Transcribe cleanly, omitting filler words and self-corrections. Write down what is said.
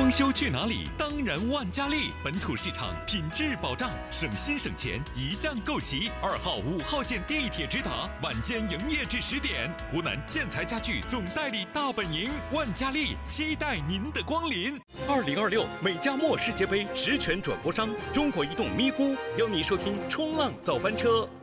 装修去哪里？当然万家丽，本土市场，品质保障，省心省钱，一站购齐。2号、5号线地铁直达，晚间营业至10点。湖南建材家具总代理大本营，万家丽期待您的光临。2026美加墨世界杯实权转播商中国移动咪咕邀你收听冲浪早班车。